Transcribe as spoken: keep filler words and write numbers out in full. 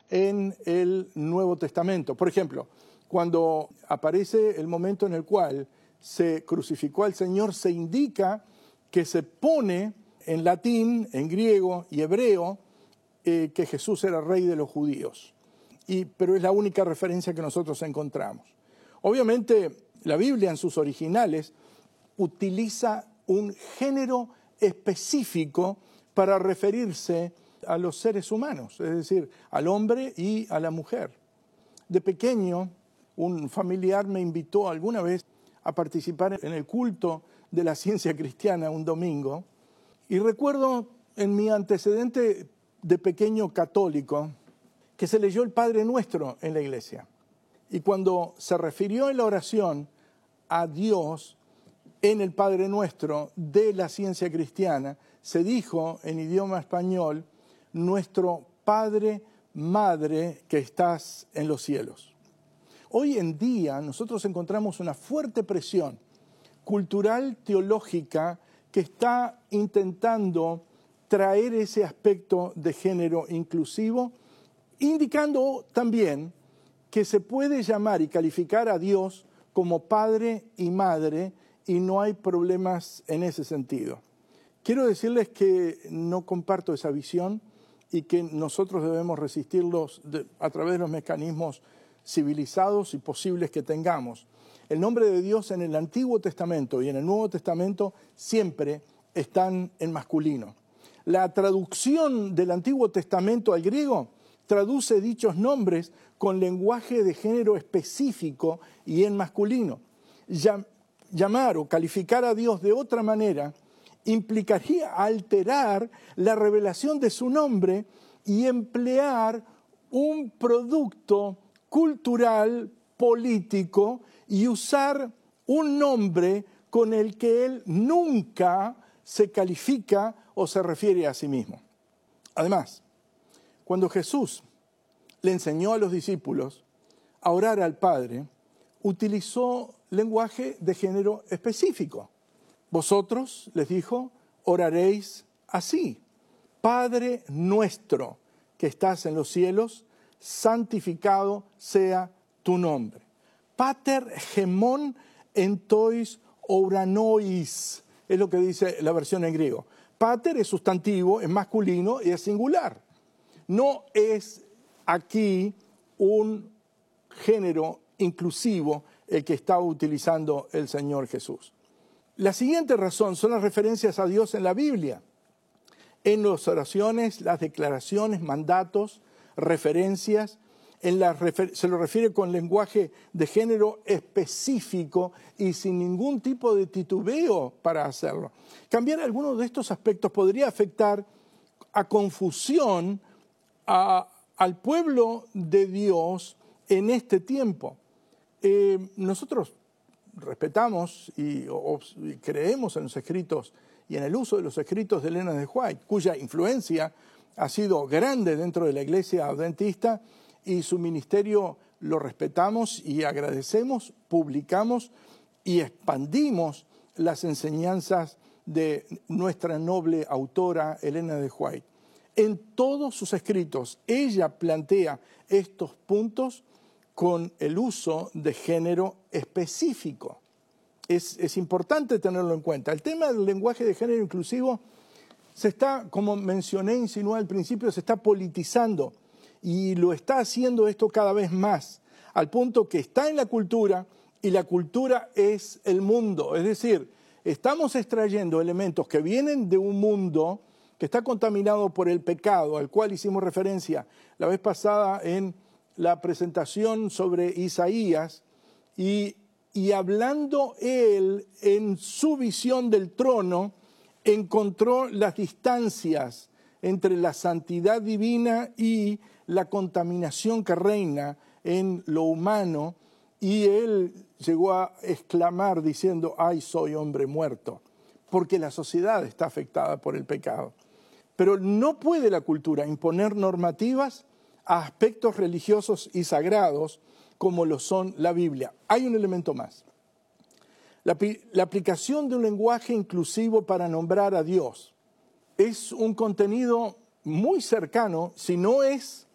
en el Nuevo Testamento. Por ejemplo, cuando aparece el momento en el cual se crucificó al Señor, se indica que se pone en latín, en griego y hebreo, eh, que Jesús era rey de los judíos. Y, pero es la única referencia que nosotros encontramos. Obviamente, la Biblia en sus originales utiliza un género específico para referirse a los seres humanos, es decir, al hombre y a la mujer. De pequeño, un familiar me invitó alguna vez a participar en el culto de la ciencia cristiana un domingo, y recuerdo en mi antecedente de pequeño católico que se leyó el Padre Nuestro en la iglesia. Y cuando se refirió en la oración a Dios en el Padre Nuestro de la ciencia cristiana, se dijo en idioma español, nuestro Padre, Madre que estás en los cielos. Hoy en día nosotros encontramos una fuerte presión cultural, teológica, que está intentando traer ese aspecto de género inclusivo, indicando también que se puede llamar y calificar a Dios como Padre y Madre y no hay problemas en ese sentido. Quiero decirles que no comparto esa visión y que nosotros debemos resistirlos de, a través de los mecanismos civilizados y posibles que tengamos. El nombre de Dios en el Antiguo Testamento y en el Nuevo Testamento siempre están en masculino. La traducción del Antiguo Testamento al griego traduce dichos nombres con lenguaje de género específico y en masculino. Llamar o calificar a Dios de otra manera implicaría alterar la revelación de su nombre y emplear un producto cultural, político y usar un nombre con el que él nunca se califica o se refiere a sí mismo. Además, cuando Jesús le enseñó a los discípulos a orar al Padre, utilizó lenguaje de género específico. Vosotros, les dijo, oraréis así. Padre nuestro que estás en los cielos, santificado sea tu nombre. Pater gemón entois oranois, es lo que dice la versión en griego. Pater es sustantivo, es masculino y es singular. No es aquí un género inclusivo el que está utilizando el Señor Jesús. La siguiente razón son las referencias a Dios en la Biblia. En las oraciones, las declaraciones, mandatos, referencias, en la refer- se lo refiere con lenguaje de género específico y sin ningún tipo de titubeo para hacerlo. Cambiar algunos de estos aspectos podría afectar a confusión a, al pueblo de Dios en este tiempo. Eh, nosotros respetamos y, o, y creemos en los escritos y en el uso de los escritos de Elena de White, cuya influencia ha sido grande dentro de la Iglesia Adventista y su ministerio lo respetamos y agradecemos, publicamos y expandimos las enseñanzas de nuestra noble autora Elena de White. En todos sus escritos ella plantea estos puntos con el uso de género específico. Es, es importante tenerlo en cuenta. El tema del lenguaje de género inclusivo se está, como mencioné, insinué al principio, se está politizando y lo está haciendo esto cada vez más, al punto que está en la cultura y la cultura es el mundo. Es decir, estamos extrayendo elementos que vienen de un mundo que está contaminado por el pecado, al cual hicimos referencia la vez pasada en la presentación sobre Isaías, y, y hablando él en su visión del trono, encontró las distancias entre la santidad divina y la contaminación que reina en lo humano, y él llegó a exclamar diciendo, ¡ay, soy hombre muerto! Porque la sociedad está afectada por el pecado. Pero no puede la cultura imponer normativas a aspectos religiosos y sagrados como lo son la Biblia. Hay un elemento más. La, la aplicación de un lenguaje inclusivo para nombrar a Dios es un contenido muy cercano, si no es